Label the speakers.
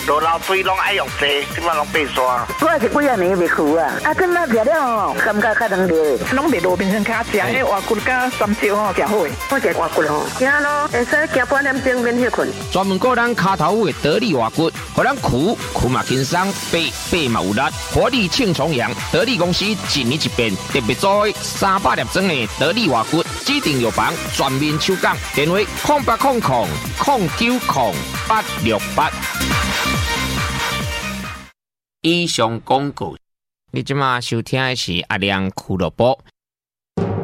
Speaker 1: 落流水拢爱用济，即摆拢白刷。
Speaker 2: 我是几啊年未去啊，怎啊食了吼，感觉较能热。
Speaker 3: 拢袂路边上卡食，迄活骨甲三椒吼，诚好诶。
Speaker 2: 我食活骨吼，行咯，会使行半点钟免歇困。
Speaker 4: 专门顾咱骹头的得力活骨，互咱躯嘛轻松，背嘛有力，活力庆重阳。得力公司一年一变，特别做300粒装的得力活骨，指定药房全面抽奖，电话0800090868。以上广告，你即马收听的是阿亮俱乐部。